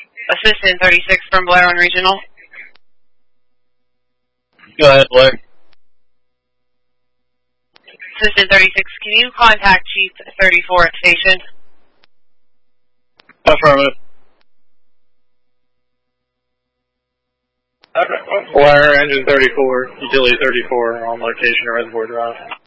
Assistant 36 from Blair on Regional. Go ahead, Blair. Assistant 36, can you contact Chief 34 at station? Affirmative. Blair, engine 34, utility 34, on location at Reservoir Drive.